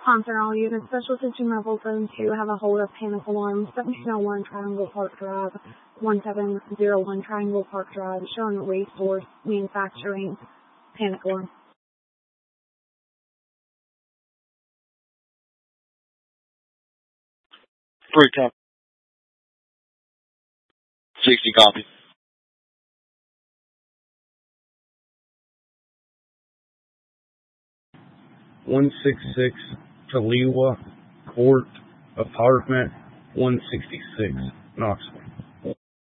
Concern all units. Special attention level zone 2 have a hold of panic alarm 1701 Triangle Park Drive, 1701 Triangle Park Drive, showing Resource Manufacturing panic alarm. 310. 60 copy. 166 Taliwa Court, apartment 166, Knoxville.